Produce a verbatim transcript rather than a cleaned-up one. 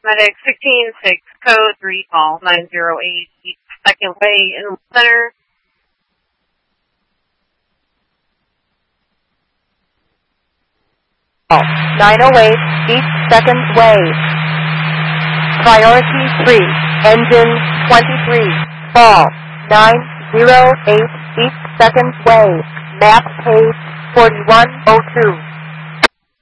Medic sixteen six, code three, call nine zero eight, East Second Way in the center. nine oh eight, East Second Way. Priority three, engine twenty-three, fall nine zero eight, East Second Way. Map page forty-one oh two.